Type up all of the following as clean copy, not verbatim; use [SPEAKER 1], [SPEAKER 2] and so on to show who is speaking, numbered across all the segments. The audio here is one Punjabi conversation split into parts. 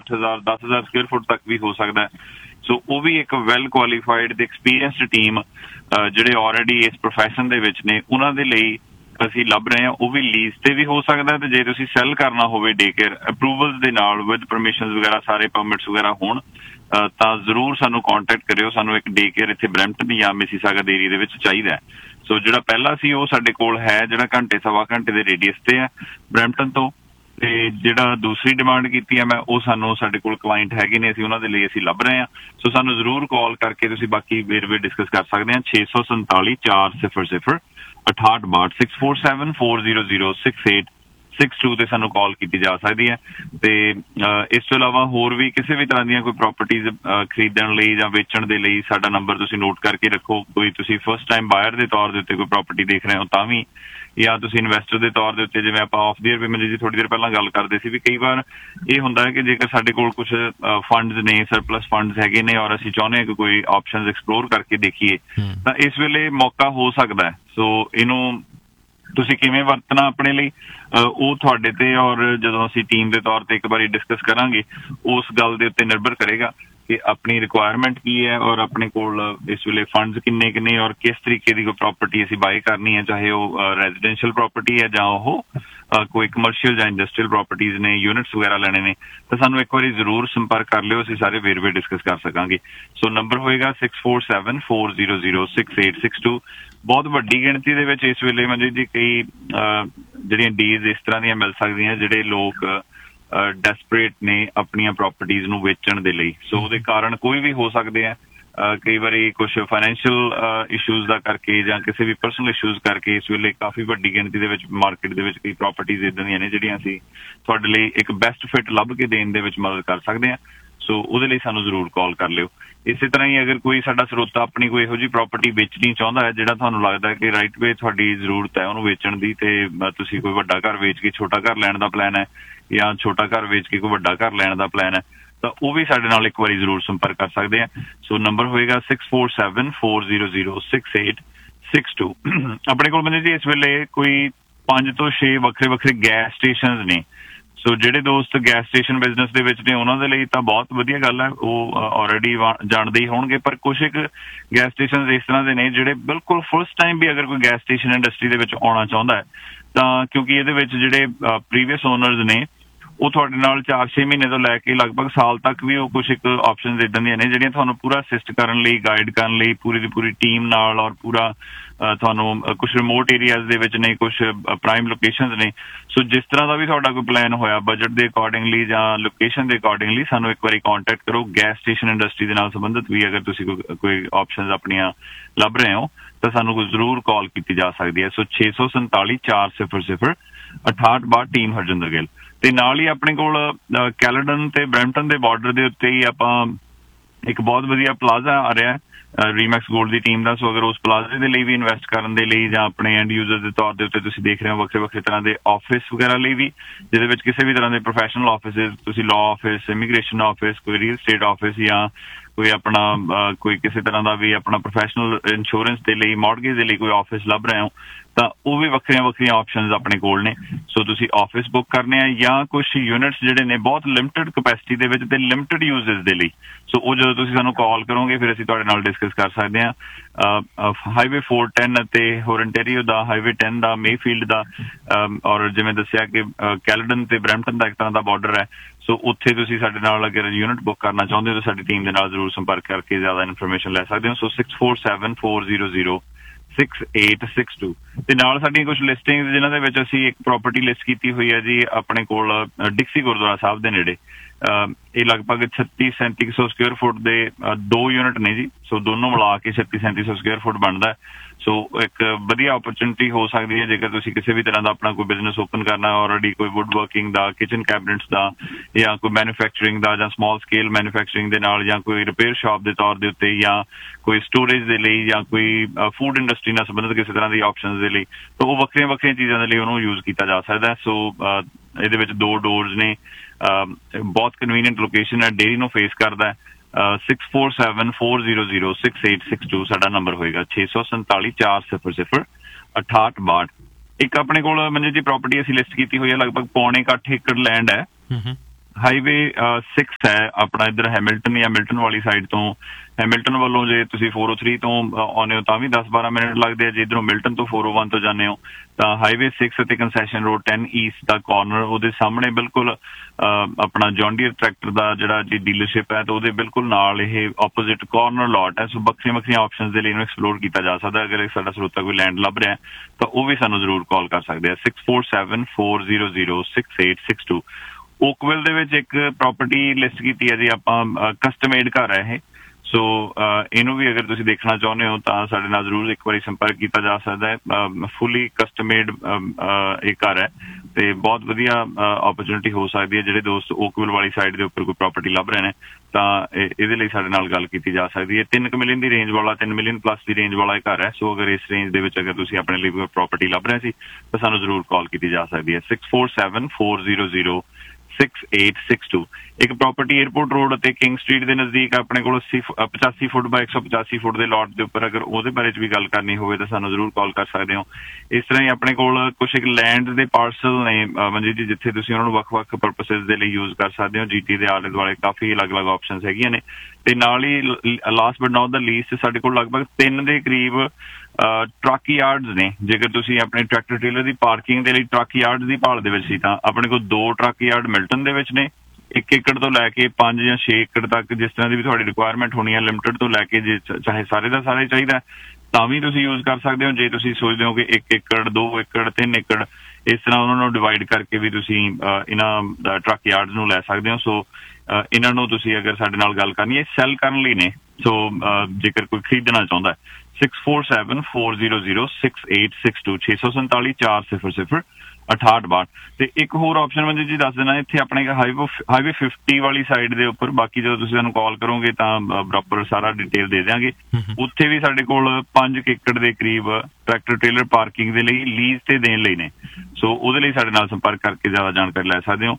[SPEAKER 1] 8,000 10,000 ਸਕੁਅਰ ਫੁੱਟ ਤੱਕ ਵੀ ਹੋ ਸਕਦਾ ਹੈ। ਸੋ ਉਹ ਵੀ ਇੱਕ ਵੈਲ ਕੁਆਲੀਫਾਈਡ ਤੇ ਐਕਸਪੀਰੀਅੰਸਡ ਟੀਮ ਜਿਹੜੇ ਆਲਰੇਡੀ ਇਸ ਪ੍ਰੋਫੈਸ਼ਨ ਦੇ ਵਿੱਚ ਨੇ ਉਹਨਾਂ ਦੇ ਲਈ ਅਸੀਂ ਲੱਭ ਰਹੇ ਹਾਂ। ਉਹ ਵੀ ਲੀਜ਼ ਤੇ ਵੀ ਹੋ ਸਕਦਾ ਤੇ ਜੇ ਤੁਸੀਂ ਸੈੱਲ ਕਰਨਾ ਹੋਵੇ ਡੇ ਕੇਅਰ ਅਪਰੂਵਲਸ ਦੇ ਨਾਲ ਵਿਦ ਪਰਮਿਸ਼ਨ ਵਗੈਰਾ ਸਾਰੇ ਪਰਮਿਟਸ ਵਗੈਰਾ ਹੋਣ ਤਾਂ ਜ਼ਰੂਰ ਸਾਨੂੰ ਕੰਟੈਕਟ ਕਰਿਓ। ਸਾਨੂੰ ਇੱਕ ਡੇ ਕੇਅਰ ਇੱਥੇ ਬਰੈਂਪਟਨ ਜਾਂ ਮਿਸੀਸਾਗਾ ਦੇ ਏਰੀਏ ਦੇ ਵਿੱਚ ਚਾਹੀਦਾ ਹੈ। ਸੋ ਜਿਹੜਾ ਪਹਿਲਾ ਸੀ ਉਹ ਸਾਡੇ ਕੋਲ ਹੈ ਜਿਹੜਾ ਘੰਟੇ ਸਵਾ ਘੰਟੇ ਦੇ ਰੇਡੀਅਸ ਤੇ ਹੈ ਬਰੈਂਪਟਨ ਤੋਂ, ਤੇ ਜਿਹੜਾ ਦੂਸਰੀ ਡਿਮਾਂਡ ਕੀਤੀ ਹੈ ਮੈਂ ਉਹ ਸਾਨੂੰ ਸਾਡੇ ਕੋਲ ਕਲਾਇੰਟ ਹੈਗੇ ਨੇ, ਅਸੀਂ ਉਹਨਾਂ ਦੇ ਲਈ ਅਸੀਂ ਲੱਭ ਰਹੇ ਹਾਂ। ਸੋ ਸਾਨੂੰ ਜ਼ਰੂਰ ਕਾਲ ਕਰਕੇ ਤੁਸੀਂ ਬਾਕੀ ਵੇਰਵੇ ਡਿਸਕਸ ਕਰ ਸਕਦੇ ਹਾਂ। 647 400 6862 647 400 6862 ਤੇ ਸਾਨੂੰ ਕਾਲ ਕੀਤੀ ਜਾ ਸਕਦੀ ਹੈ। ਤੇ ਇਸ ਤੋਂ ਇਲਾਵਾ ਹੋਰ ਵੀ ਕਿਸੇ ਵੀ ਤਰ੍ਹਾਂ ਦੀਆਂ ਕੋਈ ਪ੍ਰੋਪਰਟੀਜ਼ ਖਰੀਦਣ ਲਈ ਜਾਂ ਵੇਚਣ ਦੇ ਲਈ ਸਾਡਾ ਨੰਬਰ ਤੁਸੀਂ ਨੋਟ ਕਰਕੇ ਰੱਖੋ। ਕੋਈ ਤੁਸੀਂ ਫਸਟ ਟਾਈਮ ਬਾਇਰ ਦੇ ਤੌਰ ਦੇ ਉੱਤੇ ਕੋਈ ਪ੍ਰੋਪਰਟੀ ਦੇਖ ਰਹੇ ਹੋ ਤਾਂ ਵੀ, ਜਾਂ ਤੁਸੀਂ ਇਨਵੈਸਟਰ ਦੇ ਤੌਰ ਦੇ ਉੱਤੇ ਜਿਵੇਂ ਆਪਾਂ ਆਫ ਦੀ ਏਅਰ ਵੀ ਮੈਨੂੰ ਜੀ ਥੋੜ੍ਹੀ ਦੇਰ ਪਹਿਲਾਂ ਗੱਲ ਕਰਦੇ ਸੀ ਵੀ ਕਈ ਵਾਰ ਇਹ ਹੁੰਦਾ ਹੈ ਕਿ ਜੇਕਰ ਸਾਡੇ ਕੋਲ ਕੁਛ ਫੰਡਸ ਨੇ, ਸਰਪਲਸ ਫੰਡਸ ਹੈਗੇ ਨੇ ਔਰ ਅਸੀਂ ਚਾਹੁੰਦੇ ਹਾਂ ਕਿ ਕੋਈ ਆਪਸ਼ਨਸ ਐਕਸਪਲੋਰ ਕਰਕੇ ਦੇਖੀਏ ਤਾਂ ਇਸ ਵੇਲੇ ਮੌਕਾ ਹੋ ਸਕਦਾ ਹੈ। ਸੋ ਇਹਨੂੰ ਤੁਸੀਂ ਕਿਵੇਂ ਵਰਤਣਾ ਆਪਣੇ ਲਈ ਉਹ ਤੁਹਾਡੇ ਤੇ, ਔਰ ਜਦੋਂ ਅਸੀਂ ਟੀਮ ਦੇ ਤੌਰ ਤੇ ਇੱਕ ਵਾਰੀ ਡਿਸਕਸ ਕਰਾਂਗੇ ਉਸ ਗੱਲ ਦੇ ਉੱਤੇ ਨਿਰਭਰ ਕਰੇਗਾ ਕਿ ਆਪਣੀ ਰਿਕੁਆਇਰਮੈਂਟ ਕੀ ਹੈ ਔਰ ਆਪਣੇ ਕੋਲ ਇਸ ਵੇਲੇ ਫੰਡਸ ਕਿੰਨੇ ਕਿੰਨੇ ਔਰ ਕਿਸ ਤਰੀਕੇ ਦੀ ਕੋਈ ਪ੍ਰੋਪਰਟੀ ਅਸੀਂ ਬਾਏ ਕਰਨੀ ਹੈ, ਚਾਹੇ ਉਹ ਰੈਜ਼ੀਡੈਂਸ਼ੀਅਲ ਪ੍ਰੋਪਰਟੀ ਹੈ ਜਾਂ ਉਹ ਕੋਈ ਕਮਰਸ਼ੀਅਲ ਜਾਂ ਇੰਡਸਟਰੀਅਲ ਪ੍ਰੋਪਰਟੀਜ਼ ਨੇ, ਯੂਨਿਟਸ ਵਗੈਰਾ ਲੈਣੇ ਨੇ ਤਾਂ ਸਾਨੂੰ ਇੱਕ ਵਾਰੀ ਜ਼ਰੂਰ ਸੰਪਰਕ ਕਰ ਲਿਓ, ਅਸੀਂ ਸਾਰੇ ਵੇਰਵੇ ਡਿਸਕਸ ਕਰ ਸਕਾਂਗੇ। ਸੋ ਨੰਬਰ ਹੋਏਗਾ 647 400 6862। ਬਹੁਤ ਵੱਡੀ ਗਿਣਤੀ ਦੇ ਵਿੱਚ ਇਸ ਵੇਲੇ ਮਨਜੀਤ ਜੀ ਕਈ ਜਿਹੜੀਆਂ ਡੀਲਸ ਇਸ ਤਰ੍ਹਾਂ ਦੀਆਂ ਮਿਲ ਸਕਦੀਆਂ ਜਿਹੜੇ ਲੋਕ ਡੈਸਪਰੇਟ ਨੇ ਆਪਣੀਆਂ ਪ੍ਰੋਪਰਟੀਜ਼ ਨੂੰ ਵੇਚਣ ਦੇ ਲਈ। ਸੋ ਉਹਦੇ ਕਾਰਨ ਕੋਈ ਵੀ ਹੋ ਸਕਦੇ ਆ, ਕਈ ਵਾਰੀ ਕੁਛ ਫਾਈਨੈਂਸ਼ੀਅਲ ਇਸ਼ੂਜ਼ ਦਾ ਕਰਕੇ ਜਾਂ ਕਿਸੇ ਵੀ ਪਰਸਨਲ ਇਸ਼ੂਜ਼ ਕਰਕੇ ਇਸ ਵੇਲੇ ਕਾਫੀ ਵੱਡੀ ਗਿਣਤੀ ਦੇ ਵਿੱਚ ਮਾਰਕੀਟ ਦੇ ਵਿੱਚ ਕਈ ਪ੍ਰੋਪਰਟੀਜ਼ ਇੱਦਾਂ ਦੀਆਂ ਨੇ ਜਿਹੜੀਆਂ ਅਸੀਂ ਤੁਹਾਡੇ ਲਈ ਇੱਕ ਬੈਸਟ ਫਿਟ ਲੱਭ ਕੇ ਦੇਣ ਦੇ ਵਿੱਚ ਮਦਦ ਕਰ ਸਕਦੇ ਹਾਂ। ਸੋ ਉਹਦੇ ਲਈ ਸਾਨੂੰ ਜ਼ਰੂਰ ਕਾਲ ਕਰ ਲਿਓ। ਇਸੇ ਤਰ੍ਹਾਂ ਹੀ ਅਗਰ ਕੋਈ ਸਾਡਾ ਸਰੋਤਾ ਆਪਣੀ ਕੋਈ ਇਹੋ ਜਿਹੀ ਪ੍ਰੋਪਰਟੀ ਵੇਚਣੀ ਚਾਹੁੰਦਾ ਹੈ ਜਿਹੜਾ ਤੁਹਾਨੂੰ ਲੱਗਦਾ ਕਿ ਰਾਈਟ ਵੇ ਤੁਹਾਡੀ ਜ਼ਰੂਰਤ ਹੈ ਉਹਨੂੰ ਵੇਚਣ ਦੀ, ਤੇ ਤੁਸੀਂ ਕੋਈ ਵੱਡਾ ਘਰ ਵੇਚ ਕੇ ਛੋਟਾ ਘਰ ਲੈਣ ਦਾ ਪਲਾਨ ਹੈ ਜਾਂ ਛੋਟਾ ਘਰ ਵੇਚ ਕੇ ਕੋਈ ਵੱਡਾ ਘਰ ਲੈਣ ਦਾ ਪਲਾਨ ਹੈ ਤਾਂ ਉਹ ਵੀ ਸਾਡੇ ਨਾਲ ਇੱਕ ਵਾਰੀ ਜ਼ਰੂਰ ਸੰਪਰਕ ਕਰ ਸਕਦੇ ਆ। ਸੋ ਨੰਬਰ ਹੋਏਗਾ 647 400 6862। ਆਪਣੇ ਕੋਲ ਮੈਨੂੰ ਜੀ ਇਸ ਵੇਲੇ ਕੋਈ 5 ਤੋਂ 6 ਵੱਖਰੇ ਵੱਖਰੇ ਗੈਸ ਸਟੇਸ਼ਨਸ ਨੇ। ਸੋ ਜਿਹੜੇ ਦੋਸਤ ਗੈਸ ਸਟੇਸ਼ਨ ਬਿਜ਼ਨਸ ਦੇ ਵਿੱਚ ਨੇ ਉਹਨਾਂ ਦੇ ਲਈ ਤਾਂ ਬਹੁਤ ਵਧੀਆ ਗੱਲ ਹੈ, ਉਹ ਆਲਰੇਡੀ ਜਾਣਦੇ ਹੀ ਹੋਣਗੇ। ਪਰ ਕੁਛ ਇੱਕ ਗੈਸ ਸਟੇਸ਼ਨ ਇਸ ਤਰ੍ਹਾਂ ਦੇ ਨੇ ਜਿਹੜੇ ਬਿਲਕੁਲ ਫਸਟ ਟਾਈਮ ਵੀ ਅਗਰ ਕੋਈ ਗੈਸ ਸਟੇਸ਼ਨ ਇੰਡਸਟਰੀ ਦੇ ਵਿੱਚ ਆਉਣਾ ਚਾਹੁੰਦਾ ਹੈ ਤਾਂ ਕਿਉਂਕਿ ਇਹਦੇ ਵਿੱਚ ਜਿਹੜੇ ਪ੍ਰੀਵੀਅਸ ਓਨਰਸ ਨੇ ਉਹ ਤੁਹਾਡੇ ਨਾਲ 4-6 ਮਹੀਨੇ ਤੋਂ ਲੈ ਕੇ ਲਗਭਗ ਸਾਲ ਤੱਕ ਵੀ ਉਹ ਕੁਛ ਇੱਕ ਆਪਸ਼ਨਸ ਇੱਦਾਂ ਦੀਆਂ ਨੇ ਜਿਹੜੀਆਂ ਤੁਹਾਨੂੰ ਪੂਰਾ ਅਸਿਸਟ ਕਰਨ ਲਈ, ਗਾਈਡ ਕਰਨ ਲਈ ਪੂਰੀ ਦੀ ਪੂਰੀ ਟੀਮ ਨਾਲ ਔਰ ਪੂਰਾ ਤੁਹਾਨੂੰ ਕੁਛ ਰਿਮੋਟ ਏਰੀਆਜ਼ ਦੇ ਵਿੱਚ ਨੇ, ਕੁਛ ਪ੍ਰਾਈਮ ਲੋਕੇਸ਼ਨਸ ਨੇ। ਸੋ ਜਿਸ ਤਰ੍ਹਾਂ ਦਾ ਵੀ ਤੁਹਾਡਾ ਕੋਈ ਪਲਾਨ ਹੋਇਆ ਬਜਟ ਦੇ ਅਕੋਰਡਿੰਗਲੀ ਜਾਂ ਲੋਕੇਸ਼ਨ ਦੇ ਅਕੋਰਡਿੰਗਲੀ ਸਾਨੂੰ ਇੱਕ ਵਾਰੀ ਕੰਟੈਕਟ ਕਰੋ। ਗੈਸ ਸਟੇਸ਼ਨ ਇੰਡਸਟਰੀ ਦੇ ਨਾਲ ਸੰਬੰਧਿਤ ਵੀ ਅਗਰ ਤੁਸੀਂ ਕੋਈ ਆਪਸ਼ਨਸ ਆਪਣੀਆਂ ਲੱਭ ਰਹੇ ਹੋ ਤਾਂ ਸਾਨੂੰ ਜ਼ਰੂਰ ਕਾਲ ਕੀਤੀ ਜਾ ਸਕਦੀ ਹੈ। ਸੋ 647 400 6862 ਟੀਮ ਹਰਜਿੰਦਰ ਗਿੱਲ। ਤੇ ਨਾਲ ਹੀ ਆਪਣੇ ਕੋਲ ਕੈਲੇਡਨ ਤੇ ਬਰੈਂਪਟਨ ਦੇ ਬਾਰਡਰ ਦੇ ਉੱਤੇ ਹੀ ਆਪਾਂ ਇੱਕ ਬਹੁਤ ਵਧੀਆ ਪਲਾਜ਼ਾ ਆ ਰਿਹਾ ਰੀਮੈਕਸ ਗੋਲਡ ਦੀ ਟੀਮ ਦਾ। ਸੋ ਅਗਰ ਉਸ ਪਲਾਜ਼ੇ ਦੇ ਲਈ ਵੀ ਇਨਵੈਸਟ ਕਰਨ ਦੇ ਲਈ ਜਾਂ ਆਪਣੇ ਐਂਡ ਯੂਜ਼ਰ ਦੇ ਤੌਰ ਦੇ ਉੱਤੇ ਤੁਸੀਂ ਦੇਖ ਰਹੇ ਹੋ ਵੱਖਰੇ ਵੱਖਰੇ ਤਰ੍ਹਾਂ ਦੇ ਆਫਿਸ ਵਗੈਰਾ ਲਈ ਵੀ, ਜਿਹਦੇ ਵਿੱਚ ਕਿਸੇ ਵੀ ਤਰ੍ਹਾਂ ਦੇ ਪ੍ਰੋਫੈਸ਼ਨਲ ਆਫਿਸਿਸ, ਤੁਸੀਂ ਲਾਅ ਆਫਿਸ, ਇਮੀਗ੍ਰੇਸ਼ਨ ਆਫਿਸ, ਕੋਈ ਰੀਅਲ ਸਟੇਟ ਆਫਿਸ ਜਾਂ ਕੋਈ ਆਪਣਾ ਕੋਈ ਕਿਸੇ ਤਰ੍ਹਾਂ ਦਾ ਵੀ ਆਪਣਾ ਪ੍ਰੋਫੈਸ਼ਨਲ ਇੰਸ਼ੋਰੈਂਸ ਦੇ ਲਈ, ਮੌਰਗੇਜ ਦੇ ਲਈ ਕੋਈ ਆਫਿਸ ਲੱਭ ਰਹੇ ਹੋ ਤਾਂ ਉਹ ਵੀ ਵੱਖਰੀਆਂ ਵੱਖਰੀਆਂ ਆਪਸ਼ਨਸ ਆਪਣੇ ਕੋਲ ਨੇ। ਸੋ ਤੁਸੀਂ ਆਫਿਸ ਬੁੱਕ ਕਰਨੇ ਆ ਜਾਂ ਕੁਛ ਯੂਨਿਟਸ ਜਿਹੜੇ ਨੇ ਬਹੁਤ ਲਿਮਟਿਡ ਕਪੈਸਿਟੀ ਦੇ ਵਿੱਚ ਤੇ ਲਿਮਟਿਡ ਯੂਜ਼ਸ ਦੇ ਲਈ, ਸੋ ਉਹ ਜਦੋਂ ਤੁਸੀਂ ਸਾਨੂੰ ਕਾਲ ਕਰੋਗੇ ਫਿਰ ਅਸੀਂ ਤੁਹਾਡੇ ਨਾਲ ਡਿਸਕਸ ਕਰ ਸਕਦੇ ਹਾਂ। ਹਾਈਵੇ 410 ਅਤੇ ਹੋਰਨਟੇਰੀਓ ਦਾ, ਹਾਈਵੇ 10 ਦਾ, ਮੇਫੀਲਡ ਦਾ, ਔਰ ਜਿਵੇਂ ਦੱਸਿਆ ਕਿ ਕੈਲੇਡਨ ਤੇ ਬਰੈਂਪਟਨ ਦਾ ਇੱਕ ਤਰ੍ਹਾਂ ਦਾ ਬਾਰਡਰ ਹੈ। ਸੋ ਉੱਥੇ ਤੁਸੀਂ ਸਾਡੇ ਨਾਲ ਅਗਰ ਯੂਨਿਟ ਬੁੱਕ ਕਰਨਾ ਚਾਹੁੰਦੇ ਹੋ ਤਾਂ ਸਾਡੀ ਟੀਮ ਦੇ ਨਾਲ ਜ਼ਰੂਰ ਸੰਪਰਕ ਕਰਕੇ ਜ਼ਿਆਦਾ ਇਨਫੋਰਮੇਸ਼ਨ ਲੈ ਸਕਦੇ ਹੋ। ਸੋ 647 400 6862 ਤੇ ਨਾਲ ਸਾਡੀਆਂ ਕੁਝ ਲਿਸਟਿੰਗਸ ਜਿਨ੍ਹਾਂ ਦੇ ਵਿੱਚ ਅਸੀਂ ਇੱਕ ਪ੍ਰੋਪਰਟੀ ਲਿਸਟ ਕੀਤੀ ਹੋਈ ਹੈ ਜੀ ਆਪਣੇ ਕੋਲ ਡਿਕਸੀ ਗੁਰਦੁਆਰਾ ਸਾਹਿਬ ਦੇ ਨੇੜੇ। ਇਹ ਲਗਭਗ 36-3700 ਸਕੁਅਰ ਫੁੱਟ ਦੇ 2 ਯੂਨਿਟ ਨੇ ਜੀ। ਸੋ ਦੋਨੋਂ ਮਿਲਾ ਕੇ 36-3700 ਸਕੁਅਰ ਫੁੱਟ ਬਣਦਾ। ਸੋ ਇੱਕ ਵਧੀਆ ਓਪਰਚੁਨਿਟੀ ਹੋ ਸਕਦੀ ਹੈ ਜੇਕਰ ਤੁਸੀਂ ਕਿਸੇ ਵੀ ਤਰ੍ਹਾਂ ਦਾ ਆਪਣਾ ਕੋਈ ਬਿਜ਼ਨਸ ਓਪਨ ਕਰਨਾ, ਆਲਰੇਡੀ ਕੋਈ ਵੁੱਡ ਵਰਕਿੰਗ ਦਾ, ਕਿਚਨ ਕੈਬਨਿਟਸ ਦਾ ਜਾਂ ਕੋਈ ਮੈਨੂਫੈਕਚਰਿੰਗ ਦਾ ਜਾਂ ਸਮਾਲ ਸਕੇਲ ਮੈਨੂਫੈਕਚਰਿੰਗ ਦੇ ਨਾਲ ਜਾਂ ਕੋਈ ਰਿਪੇਅਰ ਸ਼ਾਪ ਦੇ ਤੌਰ ਦੇ ਉੱਤੇ ਜਾਂ ਕੋਈ ਸਟੋਰੇਜ ਦੇ ਲਈ ਜਾਂ ਕੋਈ ਫੂਡ ਇੰਡਸਟਰੀ ਨਾਲ ਸੰਬੰਧਿਤ ਕਿਸੇ ਤਰ੍ਹਾਂ ਦੀ ਆਪਸ਼ਨਸ ਦੇ ਲਈ, ਤਾਂ ਉਹ ਵੱਖਰੀਆਂ ਵੱਖਰੀਆਂ ਚੀਜ਼ਾਂ ਦੇ ਲਈ ਉਹਨੂੰ ਯੂਜ਼ ਕੀਤਾ ਜਾ ਸਕਦਾ। ਸੋ ਇਹਦੇ ਵਿੱਚ 2 ਡੋਰਸ ਨੇ, ਬਹੁਤ ਕਨਵੀਨੀਅੰਟ ਲੋਕੇਸ਼ਨ ਹੈ, ਡੇਰੀ ਨੂੰ ਫੇਸ ਕਰਦਾ। 647 400 6862 ਸਾਡਾ ਨੰਬਰ ਹੋਏਗਾ। 647 400 6862। ਇੱਕ ਆਪਣੇ ਕੋਲ ਮੈਨੂੰ ਜੀ ਪ੍ਰੋਪਰਟੀ ਅਸੀਂ ਲਿਸਟ ਕੀਤੀ ਹੋਈ ਹੈ, ਲਗਭਗ 8.25 ਏਕੜ ਲੈਂਡ ਹੈ ਹਾਈਵੇ 6 ਹੈ ਆਪਣਾ ਇੱਧਰ ਹੈਮਿਲਟਨ ਜਾਂ ਮਿਲਟਨ ਵਾਲੀ ਸਾਈਡ ਤੋਂ। ਹੈਮਿਲਟਨ ਵੱਲੋਂ ਜੇ ਤੁਸੀਂ 403 ਤੋਂ ਆਉਂਦੇ ਹੋ ਤਾਂ ਵੀ 10-12 ਮਿੰਟ ਲੱਗਦੇ ਆ। ਜੇ ਇੱਧਰੋਂ ਮਿਲਟਨ ਤੋਂ 401 ਤੋਂ ਜਾਂਦੇ ਹੋ ਤਾਂ ਹਾਈਵੇ 6 ਅਤੇ ਕੰਸੈਸ਼ਨ ਰੋਡ 10 ਈਸਟ ਦਾ ਕਾਰਨਰ, ਉਹਦੇ ਸਾਹਮਣੇ ਬਿਲਕੁਲ ਆਪਣਾ ਜੌਨ ਡੀਅਰ ਟਰੈਕਟਰ ਦਾ ਜਿਹੜਾ ਜੀ ਡੀਲਰਸ਼ਿਪ ਹੈ, ਤਾਂ ਉਹਦੇ ਬਿਲਕੁਲ ਨਾਲ ਇਹ ਆਪੋਜ਼ਿਟ ਕਾਰਨਰ ਲੋਟ ਹੈ। ਸੋ ਵੱਖਰੀਆਂ ਆਪਸ਼ਨਸ ਦੇ ਲਈ ਇਹਨੂੰ ਐਕਸਪਲੋਰ ਕੀਤਾ ਜਾ ਸਕਦਾ। ਅਗਰ ਸਾਡਾ ਸਰੋਤਾ ਕੋਈ ਲੈਂਡ ਲੱਭ ਰਿਹਾ ਤਾਂ ਉਹ ਵੀ ਸਾਨੂੰ ਜ਼ਰੂਰ ਕਾਲ ਕਰ ਸਕਦੇ ਆ 647-400-6862। ਓਕਵਿਲ ਦੇ ਵਿੱਚ ਇੱਕ ਪ੍ਰੋਪਰਟੀ ਲਿਸਟ ਕੀਤੀ ਹੈ ਜੀ ਆਪਾਂ, ਕਸਟਮੇਡ ਘਰ ਹੈ ਇਹ। ਸੋ ਇਹਨੂੰ ਵੀ ਅਗਰ ਤੁਸੀਂ ਦੇਖਣਾ ਚਾਹੁੰਦੇ ਹੋ ਤਾਂ ਸਾਡੇ ਨਾਲ ਜ਼ਰੂਰ ਇੱਕ ਵਾਰੀ ਸੰਪਰਕ ਕੀਤਾ ਜਾ ਸਕਦਾ ਹੈ। ਫੁੱਲੀ ਕਸਟਮੇਡ ਇਹ ਘਰ ਹੈ ਤੇ ਬਹੁਤ ਵਧੀਆ ਓਪਰਚੁਨਿਟੀ ਹੋ ਸਕਦੀ ਹੈ। ਜਿਹੜੇ ਦੋਸਤ ਓਕਵਿਲ ਵਾਲੀ ਸਾਈਡ ਦੇ ਉੱਪਰ ਕੋਈ ਪ੍ਰੋਪਰਟੀ ਲੱਭ ਰਹੇ ਨੇ ਤਾਂ ਇਹਦੇ ਲਈ ਸਾਡੇ ਨਾਲ ਗੱਲ ਕੀਤੀ ਜਾ ਸਕਦੀ ਹੈ। 3 ਮਿਲੀਅਨ ਦੀ ਰੇਂਜ ਵਾਲਾ, 3 ਮਿਲੀਅਨ ਪਲੱਸ ਦੀ ਰੇਂਜ ਵਾਲਾ ਇਹ ਘਰ ਹੈ। ਸੋ ਅਗਰ ਇਸ ਰੇਂਜ ਦੇ ਵਿੱਚ ਅਗਰ ਤੁਸੀਂ ਆਪਣੇ ਲਈ ਕੋਈ ਪ੍ਰੋਪਰਟੀ ਲੱਭ ਰਹੇ ਸੀ ਤਾਂ ਸਾਨੂੰ ਜ਼ਰੂਰ ਕਾਲ ਕੀਤੀ ਜਾ ਸਕਦੀ ਹੈ 647-400-6862। ਇੱਕ ਪ੍ਰੋਪਰਟੀ ਏਅਰਪੋਰਟ ਰੋਡ ਅਤੇ ਕਿੰਗ ਸਟਰੀਟ ਦੇ ਨਜ਼ਦੀਕ ਆਪਣੇ ਕੋਲ 85 ਫੁੱਟ ਬਾਈ 185 ਫੁੱਟ ਦੇ ਲੋਟ ਦੇ ਉੱਪਰ ਅਗਰ ਉਹਦੇ ਬਾਰੇ 'ਚ ਵੀ ਗੱਲ ਕਰਨੀ ਹੋਵੇ ਤਾਂ ਸਾਨੂੰ ਜ਼ਰੂਰ ਕਾਲ ਕਰ ਸਕਦੇ ਹੋ। ਇਸ ਤਰ੍ਹਾਂ ਹੀ ਆਪਣੇ ਕੋਲ ਕੁਛ ਇੱਕ ਲੈਂਡ ਦੇ ਪਾਰਸਲ ਨੇ ਮਨਜੀਤ ਜੀ, ਜਿੱਥੇ ਤੁਸੀਂ ਉਹਨਾਂ ਨੂੰ ਵੱਖ-ਵੱਖ ਪਰਪਸਿਸ ਦੇ ਲਈ ਯੂਜ਼ ਕਰ ਸਕਦੇ ਹੋ। GT ਦੇ ਆਲੇ ਦੁਆਲੇ ਕਾਫੀ ਅਲੱਗ-ਅਲੱਗ ਆਪਸ਼ਨਸ ਹੈਗੀਆਂ ਨੇ। ਤੇ ਨਾਲ ਹੀ last but not the least ਸਾਡੇ ਕੋਲ ਲਗਭਗ 3 ਦੇ ਕਰੀਬ ਟਰੱਕ ਯਾਰਡਸ ਨੇ। ਜੇਕਰ ਤੁਸੀਂ ਆਪਣੇ ਟਰੈਕਟਰ ਟ੍ਰੇਲਰ ਦੀ ਪਾਰਕਿੰਗ ਦੇ ਲਈ ਟਰੱਕ ਯਾਰਡਸ ਦੀ ਭਾਲ ਦੇ ਵਿੱਚ ਸੀ ਤਾਂ ਆਪਣੇ ਕੋਲ 2 ਟਰੱਕ ਯਾਰਡ ਮਿਲਟਨ ਦੇ ਵਿੱਚ ਨੇ। 1 ਏਕੜ ਤੋਂ ਲੈ ਕੇ 5 ਜਾਂ 6 ਏਕੜ ਤੱਕ ਜਿਸ ਤਰ੍ਹਾਂ ਦੀ ਵੀ ਤੁਹਾਡੀ ਰਿਕੁਆਇਰਮੈਂਟ ਹੋਣੀ ਹੈ, ਲਿਮਟਡ ਤੋਂ ਲੈ ਕੇ ਜੇ ਚਾਹੇ ਸਾਰੇ ਦਾ ਸਾਰੇ ਚਾਹੀਦਾ ਤਾਂ ਵੀ ਤੁਸੀਂ ਯੂਜ਼ ਕਰ ਸਕਦੇ ਹੋ। ਜੇ ਤੁਸੀਂ ਸੋਚਦੇ ਹੋ ਕਿ 1 ਏਕੜ 2 ਏਕੜ 3 ਏਕੜ ਇਸ ਤਰ੍ਹਾਂ ਉਹਨਾਂ ਨੂੰ ਡਿਵਾਈਡ ਕਰਕੇ ਵੀ ਤੁਸੀਂ ਇਹਨਾਂ ਟਰੱਕ ਯਾਰਡਸ ਨੂੰ ਲੈ ਸਕਦੇ ਹੋ। ਸੋ ਇਹਨਾਂ ਨੂੰ ਤੁਸੀਂ ਅਗਰ ਸਾਡੇ ਨਾਲ ਗੱਲ ਕਰਨੀ ਹੈ, ਸੈਲ ਕਰਨ ਲਈ ਨੇ। ਸੋ ਜੇਕਰ ਕੋਈ ਖਰੀਦਣਾ ਚਾਹੁੰਦਾ 647-400-6862 647-400-6862। ਤੇ ਇੱਕ ਹੋਰ ਆਪਸ਼ਨ ਮੈਂ ਜੀ ਦੱਸ ਦੇਣਾ, ਇੱਥੇ ਆਪਣੇ ਹਾਈਵੇ 50 ਵਾਲੀ ਸਾਈਡ ਦੇ ਉੱਪਰ, ਬਾਕੀ ਜਦੋਂ ਤੁਸੀਂ ਸਾਨੂੰ ਕਾਲ ਕਰੋਗੇ ਤਾਂ ਬਰਾਬਰ ਸਾਰਾ ਡਿਟੇਲ ਦੇ ਦਿਆਂਗੇ। ਉੱਥੇ ਵੀ ਸਾਡੇ ਕੋਲ 5 ਏਕੜ ਦੇ ਕਰੀਬ ਟਰੈਕਟਰ ਟ੍ਰੇਲਰ ਪਾਰਕਿੰਗ ਦੇ ਲਈ ਲੀਜ਼ ਤੇ ਦੇਣ ਲਈ ਨੇ। ਸੋ ਉਹਦੇ ਲਈ ਸਾਡੇ ਨਾਲ ਸੰਪਰਕ ਕਰਕੇ ਜ਼ਿਆਦਾ ਜਾਣਕਾਰੀ ਲੈ ਸਕਦੇ ਹੋ।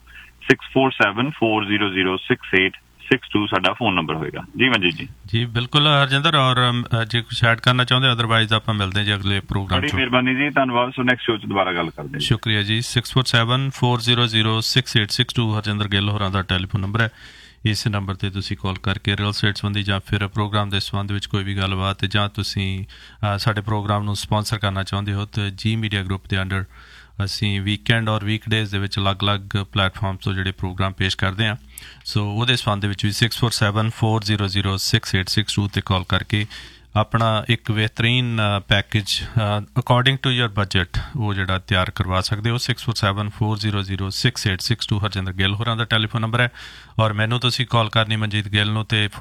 [SPEAKER 1] 647-400-6862 ਸਾਡਾ ਫੋਨ ਨੰਬਰ ਹੋਏਗਾ ਜੀ। ਮਨਜੀਤ ਜੀ
[SPEAKER 2] ਬਿਲਕੁਲ ਹਰਜਿੰਦਰ, ਔਰ ਜੇ ਕੁਛ ਐਡ ਕਰਨਾ ਚਾਹੁੰਦੇ ਅਦਰਵਾਈਜ਼ ਆਪਾਂ ਮਿਲਦੇ ਜੀ ਅਗਲੇ ਪ੍ਰੋਗਰਾਮ।
[SPEAKER 1] ਬੜੀ ਮਿਹਰਬਾਨੀ ਜੀ, ਧੰਨਵਾਦ। ਸੋ ਨੈਕਸਟ ਸ਼ੋਅ 'ਚ ਦੁਬਾਰਾ ਗੱਲ ਕਰਦੇ ਹਾਂ।
[SPEAKER 2] ਸ਼ੁਕਰੀਆ ਜੀ। 647-400-6862 ਹਰਜਿੰਦਰ ਗਿੱਲ ਹੋਰਾਂ ਦਾ ਟੈਲੀਫੋਨ ਨੰਬਰ ਹੈ। ਇਸ ਨੰਬਰ 'ਤੇ ਤੁਸੀਂ ਕਾਲ ਕਰਕੇ ਰੀਅਲ ਸਟੇਟ ਸੰਬੰਧੀ ਜਾਂ ਫਿਰ ਪ੍ਰੋਗਰਾਮ ਦੇ ਸੰਬੰਧ ਵਿੱਚ ਕੋਈ ਵੀ ਗੱਲਬਾਤ, ਜਾਂ ਤੁਸੀਂ ਸਾਡੇ ਪ੍ਰੋਗਰਾਮ ਨੂੰ ਸਪਾਂਸਰ ਕਰਨਾ ਚਾਹੁੰਦੇ ਹੋ ਤਾਂ ਜੀ ਮੀਡੀਆ ਗਰੁੱਪ ਦੇ ਅੰਡਰ ਅਸੀਂ ਵੀਕਐਂਡ ਔਰ ਵੀਕਡੇਜ਼ ਦੇ ਵਿੱਚ ਅਲੱਗ-ਅਲੱਗ ਪਲੇਟਫਾਰਮ ਤੋਂ ਜਿਹੜੇ ਪ੍ਰੋਗਰਾਮ ਪੇਸ਼ ਕਰਦੇ ਹਾਂ। ਸੋ ਉਹਦੇ ਸੰਬੰਧ ਵਿੱਚ ਵੀ 647-400-6862 'ਤੇ ਕਾਲ ਕਰਕੇ ਆਪਣਾ ਇੱਕ ਬਿਹਤਰੀਨ package according to your budget ਉਹ ਜਿਹੜਾ ਤਿਆਰ ਕਰਵਾ ਸਕਦੇ ਹੋ। 647-400-6862 ਹਰਜਿੰਦਰ ਗਿੱਲ ਹੋਰਾਂ ਦਾ ਟੈਲੀਫੋਨ ਨੰਬਰ ਹੈ। ਔਰ ਮੈਨੂੰ ਤੁਸੀਂ ਕਾਲ ਕਰਨੀ ਮਨਜੀਤ ਗਿੱਲ ਨੂੰ ਤੇ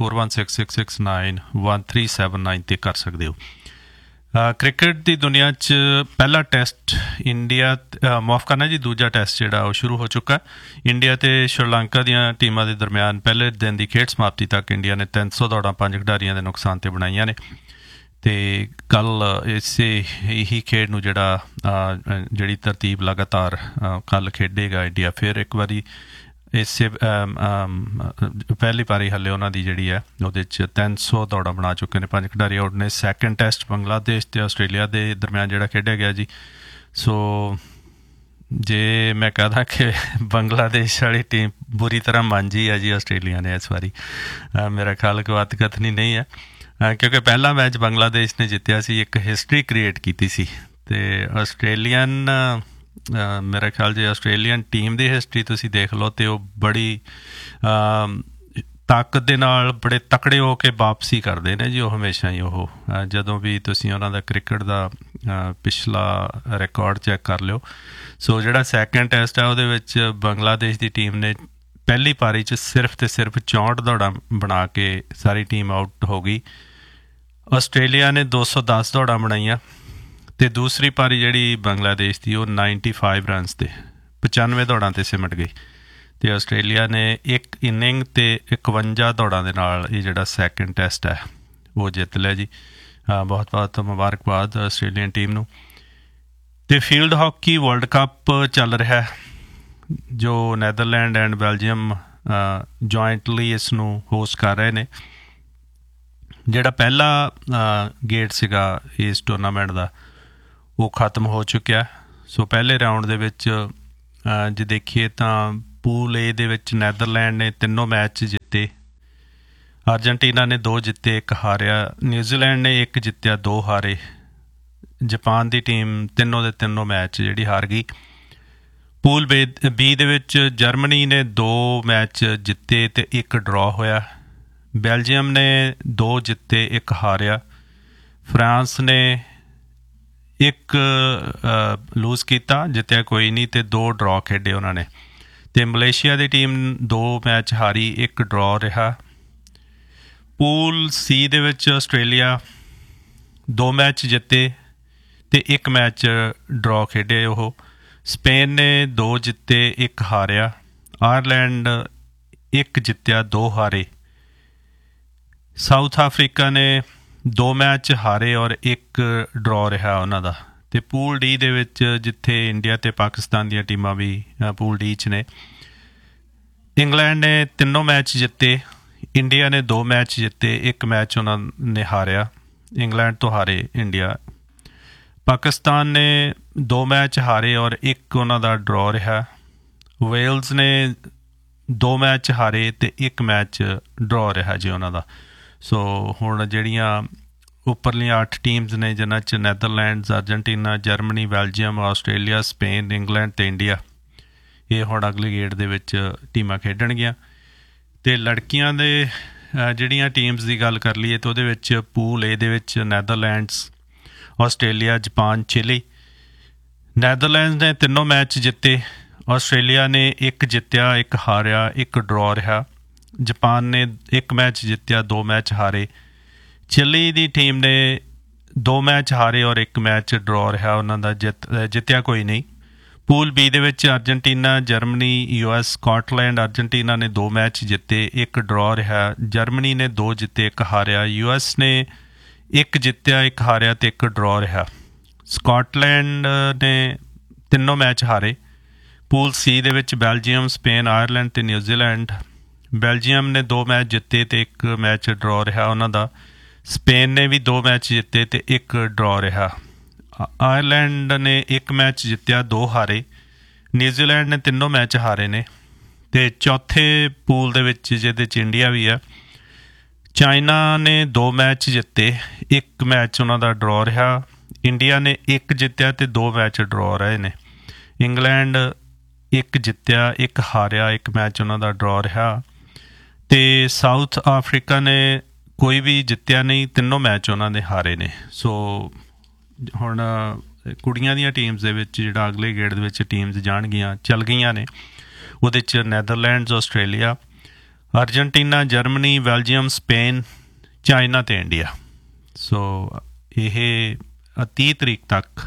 [SPEAKER 2] 4166691379 'ਤੇ ਕਰ ਸਕਦੇ ਹੋ। ਕ੍ਰਿਕਟ ਦੀ ਦੁਨੀਆ 'ਚ ਪਹਿਲਾ ਟੈਸਟ ਇੰਡੀਆ ਮਾਫ ਕਰਨਾ ਜੀ ਦੂਜਾ ਟੈਸਟ ਜਿਹੜਾ ਉਹ ਸ਼ੁਰੂ ਹੋ ਚੁੱਕਾ। ਇੰਡੀਆ ਅਤੇ ਸ਼੍ਰੀਲੰਕਾ ਦੀਆਂ ਟੀਮਾਂ ਦੇ ਦਰਮਿਆਨ ਪਹਿਲੇ ਦਿਨ ਦੀ ਖੇਡ ਸਮਾਪਤੀ ਤੱਕ ਇੰਡੀਆ ਨੇ 300 ਦੌੜਾਂ 5 ਖਿਡਾਰੀਆਂ ਦੇ ਨੁਕਸਾਨ 'ਤੇ ਬਣਾਈਆਂ ਨੇ। ਅਤੇ ਕੱਲ੍ਹ ਇਹੀ ਖੇਡ ਨੂੰ ਜਿਹੜੀ ਤਰਤੀਬ ਲਗਾਤਾਰ ਕੱਲ੍ਹ ਖੇਡੇਗਾ ਇੰਡੀਆ। ਫਿਰ ਇੱਕ ਵਾਰੀ ਇਸੇ ਪਹਿਲੀ ਪਾਰੀ ਹਾਲੇ ਉਹਨਾਂ ਦੀ ਜਿਹੜੀ ਹੈ ਉਹਦੇ 'ਚ 300 ਦੌੜਾਂ ਬਣਾ ਚੁੱਕੇ ਨੇ, 5 ਖਿਡਾਰੀ ਆਊਟ ਨੇ। ਸੈਕਿੰਡ ਟੈਸਟ ਬੰਗਲਾਦੇਸ਼ ਅਤੇ ਆਸਟ੍ਰੇਲੀਆ ਦੇ ਦਰਮਿਆਨ ਜਿਹੜਾ ਖੇਡਿਆ ਗਿਆ ਜੀ। ਸੋ ਜੇ ਮੈਂ ਕਹਦਾ ਕਿ ਬੰਗਲਾਦੇਸ਼ ਵਾਲੀ ਟੀਮ ਬੁਰੀ ਤਰ੍ਹਾਂ ਮਾਂਜੀ ਹੈ ਜੀ ਆਸਟ੍ਰੇਲੀਆ ਨੇ ਇਸ ਵਾਰੀ, ਮੇਰਾ ਖਿਆਲ ਕੋਈ ਅਤਕਥਨੀ ਨਹੀਂ ਹੈ, ਕਿਉਂਕਿ ਪਹਿਲਾ ਮੈਚ ਬੰਗਲਾਦੇਸ਼ ਨੇ ਜਿੱਤਿਆ ਸੀ, ਇੱਕ ਹਿਸਟਰੀ ਕ੍ਰੀਏਟ ਕੀਤੀ ਸੀ। ਅਤੇ ਆਸਟ੍ਰੇਲੀਅਨ ਮੇਰਾ ਖਿਆਲ ਜੇ ਆਸਟ੍ਰੇਲੀਅਨ ਟੀਮ ਦੀ ਹਿਸਟਰੀ ਤੁਸੀਂ ਦੇਖ ਲਓ ਤਾਂ ਉਹ ਬੜੀ ਤਾਕਤ ਦੇ ਨਾਲ ਬੜੇ ਤਕੜੇ ਹੋ ਕੇ ਵਾਪਸੀ ਕਰਦੇ ਨੇ ਜੀ। ਉਹ ਹਮੇਸ਼ਾ ਹੀ ਉਹ ਜਦੋਂ ਵੀ ਤੁਸੀਂ ਉਹਨਾਂ ਦਾ ਕ੍ਰਿਕਟ ਦਾ ਪਿਛਲਾ ਰਿਕਾਰਡ ਚੈੱਕ ਕਰ ਲਿਓ। ਸੋ ਜਿਹੜਾ ਸੈਕਿੰਡ ਟੈਸਟ ਹੈ ਉਹਦੇ ਵਿੱਚ ਬੰਗਲਾਦੇਸ਼ ਦੀ ਟੀਮ ਨੇ ਪਹਿਲੀ ਪਾਰੀ 'ਚ ਸਿਰਫ ਅਤੇ ਸਿਰਫ 64 ਦੌੜਾਂ ਬਣਾ ਕੇ ਸਾਰੀ ਟੀਮ ਆਊਟ ਹੋ ਗਈ। ਆਸਟ੍ਰੇਲੀਆ ਨੇ 210 ਦੌੜਾਂ ਬਣਾਈਆਂ ਅਤੇ ਦੂਸਰੀ ਪਾਰੀ ਜਿਹੜੀ ਬੰਗਲਾਦੇਸ਼ ਦੀ ਉਹ 95 ਰਨਸ 'ਤੇ 95 ਦੌੜਾਂ 'ਤੇ ਸਿਮਟ ਗਈ। ਅਤੇ ਆਸਟ੍ਰੇਲੀਆ ਨੇ ਇੱਕ ਇਨਿੰਗ ਅਤੇ 51 ਦੌੜਾਂ ਦੇ ਨਾਲ ਇਹ ਜਿਹੜਾ ਸੈਕਿੰਡ ਟੈਸਟ ਹੈ ਉਹ ਜਿੱਤ ਲਿਆ ਜੀ। ਬਹੁਤ ਬਹੁਤ ਮੁਬਾਰਕਬਾਦ ਆਸਟ੍ਰੇਲੀਅਨ ਟੀਮ ਨੂੰ। ਅਤੇ ਫੀਲਡ ਹਾਕੀ ਵਰਲਡ ਕੱਪ ਚੱਲ ਰਿਹਾ ਜੋ ਨੈਦਰਲੈਂਡ ਐਂਡ ਬੈਲਜੀਅਮ ਜੁਆਇੰਟਲੀ ਇਸ ਨੂੰ ਹੋਸਟ ਕਰ ਰਹੇ ਨੇ। ਜਿਹੜਾ ਪਹਿਲਾ ਗੇਟ ਸੀਗਾ ਇਸ ਟੂਰਨਾਮੈਂਟ ਦਾ ਉਹ ਖਤਮ ਹੋ ਚੁੱਕਿਆ। ਸੋ ਪਹਿਲੇ ਰਾਊਂਡ ਦੇ ਵਿੱਚ ਜੇ ਦੇਖੀਏ ਤਾਂ ਪੂਲ ਏ ਦੇ ਵਿੱਚ ਨੈਦਰਲੈਂਡ ਨੇ ਤਿੰਨੋਂ ਮੈਚ ਜਿੱਤੇ, ਅਰਜਨਟੀਨਾ ਨੇ 2 ਜਿੱਤੇ 1 ਹਾਰਿਆ, ਨਿਊਜ਼ੀਲੈਂਡ ਨੇ 1 ਜਿੱਤਿਆ 2 ਹਾਰੇ, ਜਾਪਾਨ ਦੀ ਟੀਮ ਤਿੰਨੋਂ ਦੇ ਤਿੰਨੋਂ ਮੈਚ ਜਿਹੜੀ ਹਾਰ ਗਈ। ਪੂਲ ਬੀ ਦੇ ਵਿੱਚ ਜਰਮਨੀ ਨੇ 2 ਮੈਚ ਜਿੱਤੇ ਅਤੇ 1 ਡਰਾਅ ਹੋਇਆ, ਬੈਲਜੀਅਮ ਨੇ 2 ਜਿੱਤੇ 1 ਹਾਰਿਆ, ਫਰਾਂਸ ਨੇ 1 ਲੂਜ਼ ਕੀਤਾ, ਜਿੱਤਿਆ ਕੋਈ ਨਹੀਂ, ਅਤੇ 2 ਡਰਾਅ ਖੇਡੇ ਉਹਨਾਂ ਨੇ। ਅਤੇ ਮਲੇਸ਼ੀਆ ਦੀ ਟੀਮ 2 ਮੈਚ ਹਾਰੀ, 1 ਡਰਾਅ ਰਿਹਾ। ਪੂਲ ਸੀ ਦੇ ਵਿੱਚ ਆਸਟ੍ਰੇਲੀਆ 2 ਮੈਚ ਜਿੱਤੇ ਅਤੇ 1 ਮੈਚ ਡਰਾਅ ਖੇਡੇ ਉਹ। ਸਪੇਨ ਨੇ 2 ਜਿੱਤੇ 1 ਹਾਰਿਆ, ਆਇਰਲੈਂਡ 1 ਜਿੱਤਿਆ 2 ਹਾਰੇ। ਸਾਊਥ ਅਫਰੀਕਾ ਨੇ 2 ਮੈਚ ਹਾਰੇ ਔਰ 1 ਡਰਾਅ ਰਿਹਾ ਉਹਨਾਂ ਦਾ। ਅਤੇ ਪੂਲ ਡੀ ਦੇ ਵਿੱਚ ਜਿੱਥੇ ਇੰਡੀਆ ਅਤੇ ਪਾਕਿਸਤਾਨ ਦੀਆਂ ਟੀਮਾਂ ਵੀ ਪੂਲ ਡੀ 'ਚ ਨੇ, ਇੰਗਲੈਂਡ ਨੇ ਤਿੰਨੋਂ ਮੈਚ ਜਿੱਤੇ, ਇੰਡੀਆ ਨੇ 2 ਮੈਚ ਜਿੱਤੇ, 1 ਮੈਚ ਉਹਨਾਂ ਨੇ ਹਾਰਿਆ, ਇੰਗਲੈਂਡ ਤੋਂ ਹਾਰੇ ਇੰਡੀਆ। ਪਾਕਿਸਤਾਨ ਨੇ 2 ਮੈਚ ਹਾਰੇ ਔਰ 1 ਉਹਨਾਂ ਦਾ ਡਰਾਅ ਰਿਹਾ। ਵੇਲਜ਼ ਨੇ 2 ਮੈਚ ਹਾਰੇ ਅਤੇ 1 ਮੈਚ ਡਰਾਅ ਰਿਹਾ ਜੀ ਉਹਨਾਂ ਦਾ। ਸੋ ਹੁਣ ਜਿਹੜੀਆਂ ਉੱਪਰਲੀਆਂ 8 ਟੀਮਸ ਨੇ ਜਿਨ੍ਹਾਂ 'ਚ ਨੈਦਰਲੈਂਡਸ, Argentina, Germany, Belgium, Australia, Spain, England ਅਤੇ ਇੰਡੀਆ, ਇਹ ਹੁਣ ਅਗਲੇ ਗੇੜ ਦੇ ਵਿੱਚ ਟੀਮਾਂ ਖੇਡਣਗੀਆਂ। ਅਤੇ ਲੜਕੀਆਂ ਦੇ ਜਿਹੜੀਆਂ ਟੀਮਸ ਦੀ ਗੱਲ ਕਰ ਲਈਏ ਤਾਂ ਉਹਦੇ ਵਿੱਚ ਪੂਲ ਏ ਦੇ ਵਿੱਚ ਨੈਦਰਲੈਂਡਸ, ਆਸਟ੍ਰੇਲੀਆ, ਜਪਾਨ, ਚਿਲੀ। ਨੈਦਰਲੈਂਡਸ ਨੇ ਤਿੰਨੋਂ ਮੈਚ ਜਿੱਤੇ, ਆਸਟ੍ਰੇਲੀਆ ਨੇ 1 ਜਿੱਤਿਆ 1 ਹਾਰਿਆ, 1 ਡਰਾਅ ਰਿਹਾ। ਜਪਾਨ ਨੇ 1 ਮੈਚ ਜਿੱਤਿਆ 2 ਮੈਚ ਹਾਰੇ। ਚਿਲੀ ਦੀ ਟੀਮ ਨੇ 2 ਮੈਚ ਹਾਰੇ ਔਰ 1 ਮੈਚ ਡਰਾਅ ਰਿਹਾ ਉਹਨਾਂ ਦਾ, ਜਿੱਤਿਆ ਕੋਈ ਨਹੀਂ। ਪੂਲ ਬੀ ਦੇ ਵਿੱਚ Argentina, Germany, US, Scotland. Argentina ਨੇ 2 ਮੈਚ ਜਿੱਤੇ 1 ਡਰਾਅ ਰਿਹਾ, ਜਰਮਨੀ ਨੇ 2 ਜਿੱਤੇ 1 ਹਾਰਿਆ, US ਨੇ 1 ਜਿੱਤਿਆ 1 ਹਾਰਿਆ ਅਤੇ 1 ਡਰਾਅ ਰਿਹਾ। ਸਕਾਟਲੈਂਡ ਨੇ ਤਿੰਨੋਂ ਮੈਚ ਹਾਰੇ। ਪੂਲ ਸੀ ਦੇ ਵਿੱਚ ਬੈਲਜੀਅਮ, ਸਪੇਨ, ਆਇਰਲੈਂਡ ਅਤੇ ਨਿਊਜ਼ੀਲੈਂਡ। ਬੈਲਜੀਅਮ ਨੇ 2 ਮੈਚ ਜਿੱਤੇ ਅਤੇ 1 ਮੈਚ ਡਰਾਅ ਰਿਹਾ ਉਹਨਾਂ ਦਾ। ਸਪੇਨ ਨੇ ਵੀ 2 ਮੈਚ ਜਿੱਤੇ ਅਤੇ 1 ਡਰਾਅ ਰਿਹਾ। ਆਇਰਲੈਂਡ ਨੇ 1 ਮੈਚ ਜਿੱਤਿਆ 2 ਹਾਰੇ। ਨਿਊਜ਼ੀਲੈਂਡ ਨੇ ਤਿੰਨੋਂ ਮੈਚ ਹਾਰੇ ਨੇ। ਅਤੇ ਚੌਥੇ ਪੂਲ ਦੇ ਵਿੱਚ ਜਿਹਦੇ 'ਚ ਇੰਡੀਆ ਵੀ ਆ, ਚਾਈਨਾ ਨੇ 2 ਮੈਚ ਜਿੱਤੇ, 1 ਮੈਚ ਉਹਨਾਂ ਦਾ ਡਰਾਅ ਰਿਹਾ। ਇੰਡੀਆ ਨੇ 1 ਜਿੱਤਿਆ ਅਤੇ 2 ਮੈਚ ਡਰਾਅ ਰਹੇ ਨੇ। ਇੰਗਲੈਂਡ 1 ਜਿੱਤਿਆ 1 ਹਾਰਿਆ, 1 ਮੈਚ ਉਹਨਾਂ ਦਾ ਡਰਾਅ ਰਿਹਾ। ਅਤੇ ਸਾਊਥ ਅਫਰੀਕਾ ਨੇ ਕੋਈ ਵੀ ਜਿੱਤਿਆ ਨਹੀਂ, ਤਿੰਨੋਂ ਮੈਚ ਉਹਨਾਂ ਦੇ ਹਾਰੇ ਨੇ। ਸੋ ਹੁਣ ਕੁੜੀਆਂ ਦੀਆਂ ਟੀਮਸ ਦੇ ਵਿੱਚ ਜਿਹੜਾ ਅਗਲੇ ਗੇੜ ਦੇ ਵਿੱਚ ਟੀਮਸ ਜਾਣਗੀਆਂ, ਚੱਲ ਗਈਆਂ ਨੇ, ਉਹਦੇ 'ਚ ਨੈਦਰਲੈਂਡਸ, Australia, Argentina, Germany, Belgium, Spain, China ਅਤੇ ਇੰਡੀਆ। ਸੋ ਇਹ 30 ਤਰੀਕ ਤੱਕ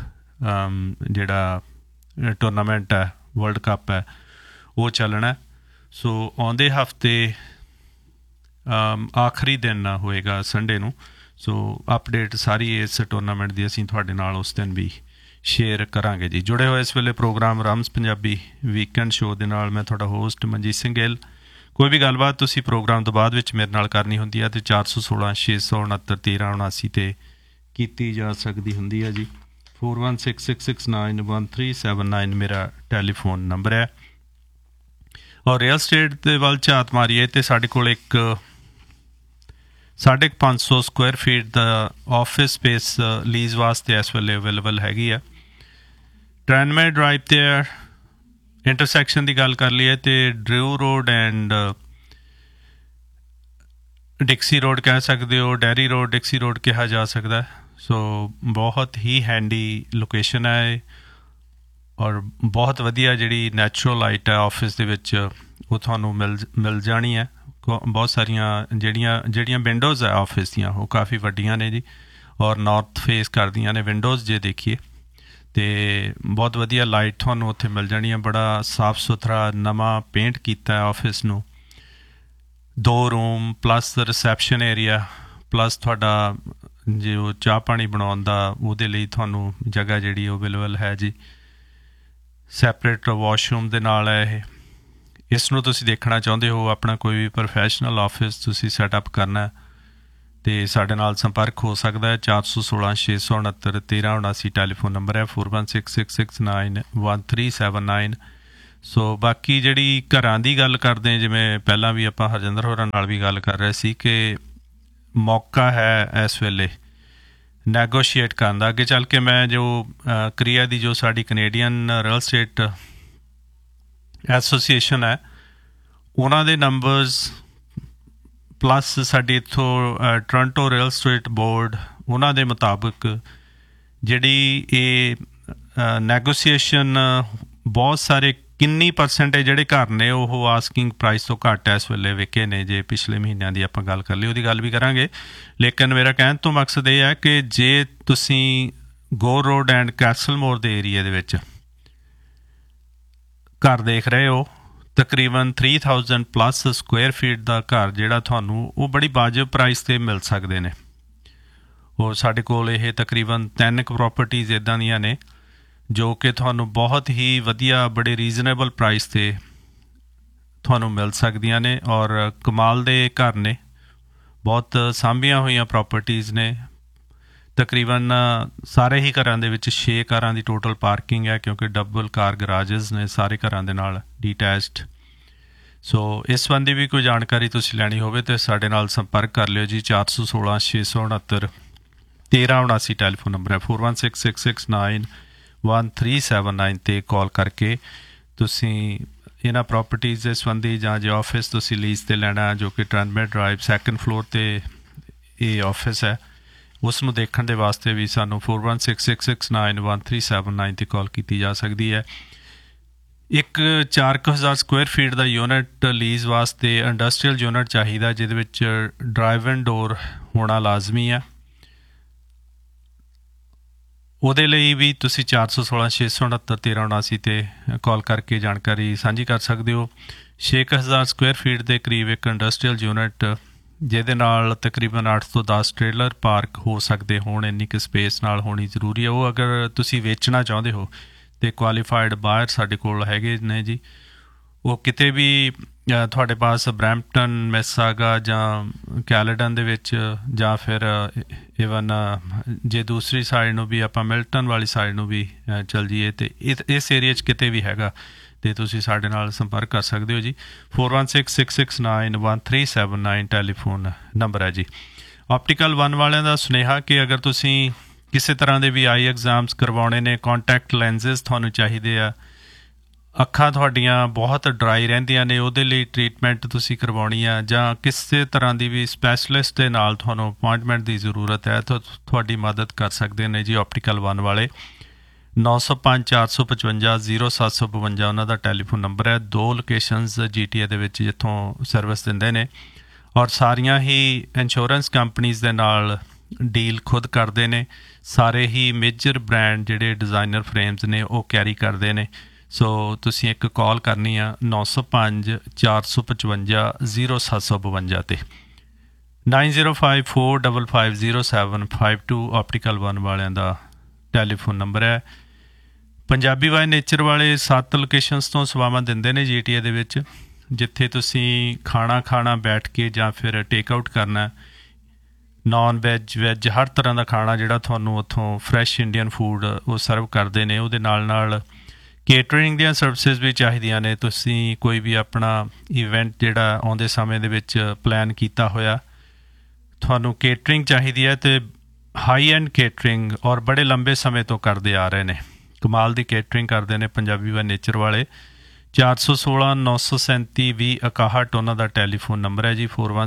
[SPEAKER 2] ਜਿਹੜਾ ਟੂਰਨਾਮੈਂਟ ਹੈ, ਵਰਲਡ ਕੱਪ ਹੈ, ਉਹ ਚੱਲਣਾ। ਸੋ ਆਉਂਦੇ ਹਫ਼ਤੇ ਆਖਰੀ ਦਿਨ ਹੋਏਗਾ ਸੰਡੇ ਨੂੰ। ਸੋ ਅਪਡੇਟ ਸਾਰੀ ਇਸ ਟੂਰਨਾਮੈਂਟ ਦੀ ਅਸੀਂ ਤੁਹਾਡੇ ਨਾਲ ਉਸ ਦਿਨ ਵੀ ਸ਼ੇਅਰ ਕਰਾਂਗੇ ਜੀ। ਜੁੜੇ ਹੋਏ ਇਸ ਵੇਲੇ ਪ੍ਰੋਗਰਾਮ ਰਮਜ਼ ਪੰਜਾਬੀ ਵੀਕਐਂਡ ਸ਼ੋਅ ਦੇ ਨਾਲ ਮੈਂ ਤੁਹਾਡਾ ਹੋਸਟ ਮਨਜੀਤ ਸਿੰਘ ਗਿੱਲ। ਕੋਈ ਵੀ ਗੱਲਬਾਤ ਤੁਸੀਂ ਪ੍ਰੋਗਰਾਮ ਤੋਂ ਬਾਅਦ ਵਿੱਚ ਮੇਰੇ ਨਾਲ ਕਰਨੀ ਹੁੰਦੀ ਹੈ ਅਤੇ 416 669 1379 'ਤੇ ਕੀਤੀ ਜਾ ਸਕਦੀ ਹੁੰਦੀ ਹੈ ਜੀ। 4166691379 ਮੇਰਾ ਟੈਲੀਫੋਨ ਨੰਬਰ ਹੈ। ਔਰ ਰੀਅਲ ਸਟੇਟ ਦੇ ਵੱਲ ਝਾਤ ਮਾਰੀਏ ਅਤੇ ਸਾਡੇ ਕੋਲ ਇੱਕ 550 ਸਕੁਆਇਰ ਫੀਟ ਦਾ ਆਫਿਸ ਸਪੇਸ ਲੀਜ਼ ਵਾਸਤੇ ਇਸ ਵੇਲੇ ਅਵੇਲੇਬਲ ਹੈਗੀ ਆ। ਟ੍ਰੈਨਮੇ ਡਰਾਈਵ 'ਤੇ ਇੰਟਰਸੈਕਸ਼ਨ ਦੀ ਗੱਲ ਕਰ ਲਈਏ ਅਤੇ ਡਰਿਊ ਰੋਡ ਐਂਡ ਡਿਕਸੀ ਰੋਡ ਕਹਿ ਸਕਦੇ ਹੋ, ਡੈਰੀ ਰੋਡ, ਡਿਕਸੀ ਰੋਡ ਕਿਹਾ ਜਾ ਸਕਦਾ। ਸੋ ਬਹੁਤ ਹੀ ਹੈਂਡੀ ਲੋਕੇਸ਼ਨ ਹੈ ਔਰ ਬਹੁਤ ਵਧੀਆ ਜਿਹੜੀ ਨੈਚੁਰਲ ਲਾਈਟ ਹੈ ਆਫਿਸ ਦੇ ਵਿੱਚ ਉਹ ਤੁਹਾਨੂੰ ਮਿਲ ਜਾਣੀ ਹੈ। ਬਹੁਤ ਸਾਰੀਆਂ ਜਿਹੜੀਆਂ ਵਿੰਡੋਜ਼ ਹੈ ਆਫਿਸ ਦੀਆਂ ਉਹ ਕਾਫੀ ਵੱਡੀਆਂ ਨੇ ਜੀ ਔਰ ਨੌਰਥ ਫੇਸ ਕਰਦੀਆਂ ਨੇ ਵਿੰਡੋਜ਼ ਜੇ ਦੇਖੀਏ। ਅਤੇ ਬਹੁਤ ਵਧੀਆ ਲਾਈਟ ਤੁਹਾਨੂੰ ਉੱਥੇ ਮਿਲ ਜਾਣੀ ਹੈ। ਬੜਾ ਸਾਫ ਸੁਥਰਾ ਨਵਾਂ ਪੇਂਟ ਕੀਤਾ ਆਫਿਸ ਨੂੰ। 2 room plus reception area plus ਤੁਹਾਡਾ ਜੋ ਚਾਹ ਪਾਣੀ ਬਣਾਉਣ ਦਾ ਉਹਦੇ ਲਈ ਤੁਹਾਨੂੰ ਜਗ੍ਹਾ ਜਿਹੜੀ ਅਵੇਲੇਬਲ ਹੈ ਜੀ। ਸੈਪਰੇਟ ਵਾਸ਼ਰੂਮ ਦੇ ਨਾਲ ਹੈ ਇਹ। ਇਸ ਨੂੰ ਤੁਸੀਂ ਦੇਖਣਾ ਚਾਹੁੰਦੇ ਹੋ, ਆਪਣਾ ਕੋਈ ਵੀ ਪ੍ਰੋਫੈਸ਼ਨਲ ਆਫਿਸ ਤੁਸੀਂ ਸੈਟਅਪ ਕਰਨਾ ਅਤੇ ਸਾਡੇ ਨਾਲ ਸੰਪਰਕ ਹੋ ਸਕਦਾ ਹੈ। 416 669 1379 ਟੈਲੀਫੋਨ ਨੰਬਰ ਹੈ। 4166691379 ਸੋ ਬਾਕੀ ਜਿਹੜੀ ਘਰਾਂ ਦੀ ਗੱਲ ਕਰਦੇ, ਜਿਵੇਂ ਪਹਿਲਾਂ ਵੀ ਆਪਾਂ ਹਰਜਿੰਦਰ ਹੋਰਾਂ ਨਾਲ ਵੀ ਗੱਲ ਕਰ ਰਹੇ ਸੀ ਕਿ ਮੌਕਾ ਹੈ ਇਸ ਵੇਲੇ ਨੈਗੋਸ਼ੀਏਟ ਕਰਨ ਦਾ। ਅੱਗੇ ਚੱਲ ਕੇ ਮੈਂ ਜੋ ਕ੍ਰਿਆ ਦੀ ਜੋ ਸਾਡੀ ਕੈਨੇਡੀਅਨ ਰੀਅਲ ਸਟੇਟ ਐਸੋਸੀਏਸ਼ਨ ਹੈ ਉਹਨਾਂ ਦੇ ਨੰਬਰਸ ਪਲੱਸ ਸਾਡੀ ਇੱਥੋਂ ਟੋਰਾਂਟੋ ਰੀਅਲ ਸਟੇਟ ਬੋਰਡ ਉਹਨਾਂ ਦੇ ਮੁਤਾਬਕ ਜਿਹੜੀ ਇਹ ਨੈਗੋਸੀਏਸ਼ਨ ਬਹੁਤ ਸਾਰੇ ਕਿੰਨੀ ਪਰਸੈਂਟੇਜ ਜਿਹੜੇ ਘਰ ਨੇ ਉਹ ਆਸਕਿੰਗ ਪ੍ਰਾਈਸ ਤੋਂ ਘੱਟ ਇਸ ਵੇਲੇ ਵਿਕੇ ਨੇ। ਜੇ ਪਿਛਲੇ ਮਹੀਨਿਆਂ ਦੀ ਆਪਾਂ ਗੱਲ ਕਰ ਲਈ ਉਹਦੀ ਗੱਲ ਵੀ ਕਰਾਂਗੇ, ਲੇਕਿਨ ਮੇਰਾ ਕਹਿਣ ਤੋਂ ਮਕਸਦ ਇਹ ਹੈ ਕਿ ਜੇ ਤੁਸੀਂ ਗੋ ਰੋਡ ਐਂਡ ਕੈਸਲਮੋਰ ਦੇ ਏਰੀਏ ਦੇ ਵਿੱਚ ਘਰ ਦੇਖ ਰਹੇ ਹੋ, ਤਕਰੀਬਨ 3000 ਪਲੱਸ ਸਕੁਅਰ ਫੀਟ ਦਾ ਘਰ ਜਿਹੜਾ ਤੁਹਾਨੂੰ ਉਹ ਬੜੀ ਵਾਜਬ ਪ੍ਰਾਈਸ 'ਤੇ ਮਿਲ ਸਕਦੇ ਨੇ। ਉਹ ਸਾਡੇ ਕੋਲ ਇਹ ਤਕਰੀਬਨ 3 ਪ੍ਰੋਪਰਟੀਜ਼ ਇੱਦਾਂ ਦੀਆਂ ਨੇ ਜੋ ਕਿ ਤੁਹਾਨੂੰ ਬਹੁਤ ਹੀ ਵਧੀਆ ਬੜੇ ਰੀਜ਼ਨੇਬਲ ਪ੍ਰਾਈਸ 'ਤੇ ਤੁਹਾਨੂੰ ਮਿਲ ਸਕਦੀਆਂ ਨੇ ਔਰ ਕਮਾਲ ਦੇ ਘਰ ਨੇ, ਬਹੁਤ ਸਾਂਭੀਆਂ ਹੋਈਆਂ ਪ੍ਰੋਪਰਟੀਜ਼ ਨੇ। ਤਕਰੀਬਨ ਸਾਰੇ ਹੀ ਘਰਾਂ ਦੇ ਵਿੱਚ 6 ਕਾਰਾਂ ਦੀ ਟੋਟਲ ਪਾਰਕਿੰਗ ਹੈ ਕਿਉਂਕਿ ਡਬਲ ਕਾਰ ਗਰਾਜਸ ਨੇ ਸਾਰੇ ਘਰਾਂ ਦੇ ਨਾਲ ਡੀਟੈਚਡ। ਸੋ ਇਸ ਸੰਬੰਧੀ ਵੀ ਕੋਈ ਜਾਣਕਾਰੀ ਤੁਸੀਂ ਲੈਣੀ ਹੋਵੇ ਤਾਂ ਸਾਡੇ ਨਾਲ ਸੰਪਰਕ ਕਰ ਲਿਓ ਜੀ। 416 669 1379 ਟੈਲੀਫੋਨ ਨੰਬਰ ਹੈ। 4166691379 'ਤੇ ਕਾਲ ਕਰਕੇ ਤੁਸੀਂ ਇਹਨਾਂ ਪ੍ਰੋਪਰਟੀਜ਼ ਦੇ ਸੰਬੰਧੀ ਜਾਂ ਜੇ ਆਫਿਸ ਤੁਸੀਂ ਲੀਜ਼ 'ਤੇ ਲੈਣਾ ਜੋ ਕਿ ਟ੍ਰਾਂਸਮਿਟ ਡਰਾਈਵ 2nd ਫਲੋਰ 'ਤੇ ਇਹ ਆਫਿਸ ਹੈ ਉਸ ਨੂੰ ਦੇਖਣ ਦੇ ਵਾਸਤੇ ਵੀ ਸਾਨੂੰ 4166691379 'ਤੇ ਕਾਲ ਕੀਤੀ ਜਾ ਸਕਦੀ ਹੈ। ਇੱਕ 4000 ਸਕੁਅਰ ਫੀਟ ਦਾ ਯੂਨਿਟ ਲੀਜ਼ ਵਾਸਤੇ ਇੰਡਸਟਰੀਅਲ ਯੂਨਿਟ ਚਾਹੀਦਾ ਜਿਹਦੇ ਵਿੱਚ ਡਰਾਈਵ ਐਂਡ ਡੋਰ ਹੋਣਾ ਲਾਜ਼ਮੀ ਹੈ। ਉਹਦੇ ਲਈ ਵੀ ਤੁਸੀਂ 416 669 1379 'ਤੇ ਕਾਲ ਕਰਕੇ ਜਾਣਕਾਰੀ ਸਾਂਝੀ ਕਰ ਸਕਦੇ ਹੋ। 6000 ਸਕੁਅਰ ਫੀਟ ਦੇ ਕਰੀਬ ਇੱਕ ਇੰਡਸਟਰੀਅਲ ਯੂਨਿਟ ਜਿਹਦੇ ਨਾਲ ਤਕਰੀਬਨ 8 ਤੋਂ 10 ਟ੍ਰੇਲਰ ਪਾਰਕ ਹੋ ਸਕਦੇ ਹੋਣ, ਇੰਨੀ ਕੁ ਸਪੇਸ ਨਾਲ ਹੋਣੀ ਜ਼ਰੂਰੀ ਹੈ। ਉਹ ਅਗਰ ਤੁਸੀਂ ਵੇਚਣਾ ਚਾਹੁੰਦੇ ਹੋ ਅਤੇ ਕੁਆਲੀਫਾਈਡ ਬਾਇਰ ਸਾਡੇ ਕੋਲ ਹੈਗੇ ਨੇ ਜੀ। ਉਹ ਕਿਤੇ ਵੀ ਤੁਹਾਡੇ ਪਾਸ ਬਰੈਂਪਟਨ, ਮਿਸਿਸਾਗਾ ਜਾਂ ਕੈਲੇਡਨ ਦੇ ਵਿੱਚ ਜਾਂ ਫਿਰ ਈਵਨ ਜੇ ਦੂਸਰੀ ਸਾਈਡ ਨੂੰ ਵੀ ਆਪਾਂ ਮਿਲਟਨ ਵਾਲੀ ਸਾਈਡ ਨੂੰ ਵੀ ਚੱਲ ਜਾਈਏ ਅਤੇ ਇਸ ਏਰੀਏ 'ਚ ਕਿਤੇ ਵੀ ਹੈਗਾ ਅਤੇ ਤੁਸੀਂ ਸਾਡੇ ਨਾਲ ਸੰਪਰਕ ਕਰ ਸਕਦੇ ਹੋ ਜੀ। 4166691379 ਟੈਲੀਫੋਨ ਨੰਬਰ ਹੈ ਜੀ। ਆਪਟੀਕਲ 1 ਵਾਲਿਆਂ ਦਾ ਸੁਨੇਹਾ ਕਿ ਅਗਰ ਤੁਸੀਂ ਕਿਸੇ ਤਰ੍ਹਾਂ ਦੇ ਵੀ ਆਈ ਐਗਜ਼ਾਮਸ ਕਰਵਾਉਣੇ ਨੇ, ਕੰਟੈਕਟ ਲੈਂਸਿਸ ਤੁਹਾਨੂੰ ਚਾਹੀਦੇ ਆ, ਅੱਖਾਂ ਤੁਹਾਡੀਆਂ ਬਹੁਤ ਡਰਾਈ ਰਹਿੰਦੀਆਂ ਨੇ, ਉਹਦੇ ਲਈ ਟਰੀਟਮੈਂਟ ਤੁਸੀਂ ਕਰਵਾਉਣੀ ਆ ਜਾਂ ਕਿਸੇ ਤਰ੍ਹਾਂ ਦੀ ਵੀ ਸਪੈਸ਼ਲਿਸਟ ਦੇ ਨਾਲ ਤੁਹਾਨੂੰ ਅਪੁਆਇੰਟਮੈਂਟ ਦੀ ਜ਼ਰੂਰਤ ਹੈ ਤਾਂ ਤੁਹਾਡੀ ਮਦਦ ਕਰ ਸਕਦੇ ਨੇ ਜੀ ਆਪਟੀਕਲ 1 ਵਾਲੇ। 905 455 0752 ਉਹਨਾਂ ਦਾ ਟੈਲੀਫੋਨ ਨੰਬਰ ਹੈ। 2 ਲੋਕੇਸ਼ਨਸ GTA ਦੇ ਵਿੱਚ ਜਿੱਥੋਂ ਸਰਵਿਸ ਦਿੰਦੇ ਨੇ ਔਰ ਸਾਰੀਆਂ ਹੀ ਇੰਸ਼ੋਰੈਂਸ ਕੰਪਨੀਜ਼ ਦੇ ਨਾਲ ਡੀਲ ਖੁਦ ਕਰਦੇ ਨੇ। ਸਾਰੇ ਹੀ ਮੇਜਰ ਬ੍ਰਾਂਡ ਜਿਹੜੇ ਡਿਜ਼ਾਈਨਰ ਫਰੇਮਸ ਨੇ ਉਹ ਕੈਰੀ ਕਰਦੇ ਨੇ। ਸੋ ਤੁਸੀਂ ਇੱਕ ਕਾਲ ਕਰਨੀ ਆ 905 455 0752 'ਤੇ। 9054550752 ਆਪਟੀਕਲ 1 ਵਾਲਿਆਂ ਦਾ ਟੈਲੀਫੋਨ ਨੰਬਰ ਹੈ। ਪੰਜਾਬੀ ਬਾਏ ਨੇਚਰ ਵਾਲੇ 7 ਲੋਕੇਸ਼ਨਸ ਤੋਂ ਸੇਵਾਵਾਂ ਦਿੰਦੇ ਨੇ GTA ਦੇ ਵਿੱਚ, ਜਿੱਥੇ ਤੁਸੀਂ ਖਾਣਾ ਬੈਠ ਕੇ ਜਾਂ ਫਿਰ ਟੇਕ ਆਊਟ ਕਰਨਾ, ਨਾਨ ਵੈਜ ਹਰ ਤਰ੍ਹਾਂ ਦਾ ਖਾਣਾ ਜਿਹੜਾ ਤੁਹਾਨੂੰ ਉੱਥੋਂ ਫਰੈਸ਼ ਇੰਡੀਅਨ ਫੂਡ ਉਹ ਸਰਵ ਕਰਦੇ ਨੇ। ਉਹਦੇ ਨਾਲ ਕੇਟਰਿੰਗ ਦੀਆਂ ਸਰਵਿਸਿਜ਼ ਵੀ ਚਾਹੀਦੀਆਂ ਨੇ। ਤੁਸੀਂ ਕੋਈ ਵੀ ਆਪਣਾ ਇਵੈਂਟ ਜਿਹੜਾ ਆਉਂਦੇ ਸਮੇਂ ਦੇ ਵਿੱਚ ਪਲਾਨ ਕੀਤਾ ਹੋਇਆ, ਤੁਹਾਨੂੰ ਕੇਟਰਿੰਗ ਚਾਹੀਦੀ ਹੈ ਅਤੇ ਹਾਈ ਐਂਡ ਕੇਟਰਿੰਗ ਔਰ ਬੜੇ ਲੰਬੇ ਸਮੇਂ ਤੋਂ ਕਰਦੇ ਆ ਰਹੇ ਨੇ। ਕਮਾਲ ਦੀ ਕੇਟਰਿੰਗ ਕਰਦੇ ਨੇ ਪੰਜਾਬੀ ਬਾਏ ਨੇਚਰ ਵਾਲੇ। 416 937 2061 ਉਹਨਾਂ ਦਾ ਟੈਲੀਫੋਨ ਨੰਬਰ ਹੈ ਜੀ।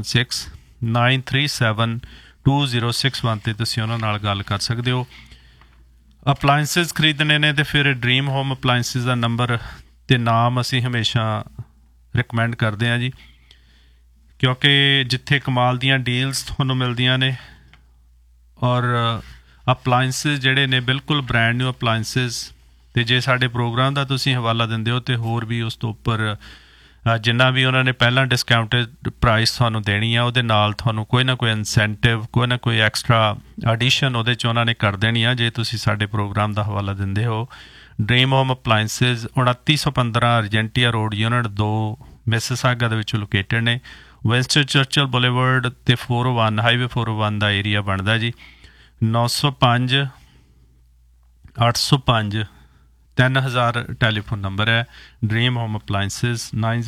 [SPEAKER 2] 416937 2061 'ਤੇ ਤੁਸੀਂ ਉਹਨਾਂ ਨਾਲ ਗੱਲ ਕਰ ਸਕਦੇ ਹੋ। ਅਪਲਾਇੰਸਿਸ ਖਰੀਦਣੇ ਨੇ ਅਤੇ ਫਿਰ ਡਰੀਮ ਹੋਮ ਅਪਲਾਇੰਸਿਸ ਦਾ ਨੰਬਰ ਅਤੇ ਨਾਮ ਅਸੀਂ ਹਮੇਸ਼ਾ ਰਿਕਮੈਂਡ ਕਰਦੇ ਹਾਂ ਜੀ, ਕਿਉਂਕਿ ਜਿੱਥੇ ਕਮਾਲ ਦੀਆਂ ਡੀਲਸ ਤੁਹਾਨੂੰ ਮਿਲਦੀਆਂ ਨੇ ਔਰ ਅਪਲਾਇੰਸਿਸ ਜਿਹੜੇ ਨੇ ਬਿਲਕੁਲ ਬ੍ਰੈਂਡ ਨਿਊ ਅਪਲਾਇੰਸਿਸ। ਅਤੇ ਜੇ ਸਾਡੇ ਪ੍ਰੋਗਰਾਮ ਦਾ ਤੁਸੀਂ ਹਵਾਲਾ ਦਿੰਦੇ ਹੋ ਅਤੇ ਹੋਰ ਵੀ ਉਸ ਤੋਂ ਉੱਪਰ ਜਿੰਨਾ ਵੀ ਉਹਨਾਂ ਨੇ ਪਹਿਲਾਂ ਡਿਸਕਾਊਂਟਡ ਪ੍ਰਾਈਸ ਤੁਹਾਨੂੰ ਦੇਣੀ ਆ, ਉਹਦੇ ਨਾਲ ਤੁਹਾਨੂੰ ਕੋਈ ਨਾ ਕੋਈ ਇਨਸੈਂਟਿਵ, ਕੋਈ ਨਾ ਕੋਈ ਐਕਸਟਰਾ ਐਡੀਸ਼ਨ ਉਹਦੇ 'ਚ ਉਹਨਾਂ ਨੇ ਕਰ ਦੇਣੀ ਆ ਜੇ ਤੁਸੀਂ ਸਾਡੇ ਪ੍ਰੋਗਰਾਮ ਦਾ ਹਵਾਲਾ ਦਿੰਦੇ ਹੋ। Dream home appliances 2915 ਅਰਜੈਂਟੀਆ road unit 2 Mississauga ਦੇ ਵਿੱਚ ਲੋਕੇਟਡ ਨੇ। ਵਿੰਸਟਨ ਚਰਚਲ ਬੁਲੇਵਰਡ 'ਤੇ 401 ਹਾਈਵੇ 401 ਦਾ ਏਰੀਆ ਬਣਦਾ ਜੀ। 905 805 3000 ਟੈਲੀਫੋਨ ਨੰਬਰ ਹੈ। ਡ੍ਰੀਮ ਹੋਮ ਅਪਲਾਇੰਸਿਸ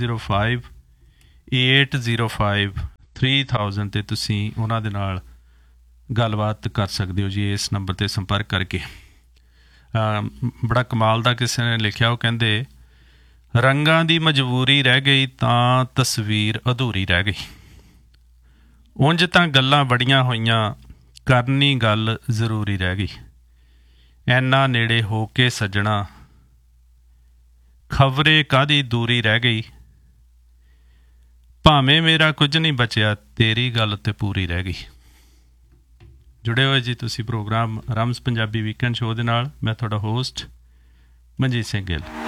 [SPEAKER 2] 9058053000 ਤੇ ਤੁਸੀਂ ਉਹਨਾਂ ਦੇ ਨਾਲ ਗੱਲਬਾਤ ਕਰ ਸਕਦੇ ਹੋ ਜੀ, ਇਸ ਨੰਬਰ 'ਤੇ ਸੰਪਰਕ ਕਰਕੇ। ਬੜਾ ਕਮਾਲ ਦਾ ਕਿਸੇ ਨੇ ਲਿਖਿਆ, ਉਹ ਕਹਿੰਦੇ ਰੰਗਾਂ ਦੀ ਮਜਬੂਰੀ ਰਹਿ ਗਈ ਤਾਂ ਤਸਵੀਰ ਅਧੂਰੀ ਰਹਿ ਗਈ। ਉਂਝ ਤਾਂ ਗੱਲਾਂ ਬੜੀਆਂ ਹੋਈਆਂ, ਕਰਨੀ ਗੱਲ ਜ਼ਰੂਰੀ ਰਹਿ ਗਈ। ਐਨਾ ਨੇੜੇ ਹੋ ਕੇ ਸੱਜਣਾ, ਖਬਰੇ ਕਾਹਦੀ ਦੂਰੀ ਰਹਿ ਗਈ। ਭਾਵੇਂ ਮੇਰਾ ਕੁਝ ਨਹੀਂ ਬਚਿਆ, ਤੇਰੀ ਗੱਲ ਤੇ ਪੂਰੀ ਰਹਿ ਗਈ। ਜੁੜੇ ਹੋਏ ਜੀ ਤੁਸੀਂ ਪ੍ਰੋਗਰਾਮ ਰਮਜ਼ ਪੰਜਾਬੀ ਵੀਕਐਂਡ ਸ਼ੋਅ ਦੇ ਨਾਲ। ਮੈਂ ਤੁਹਾਡਾ ਹੋਸਟ ਮਨਜੀਤ ਸਿੰਘ ਗਿੱਲ।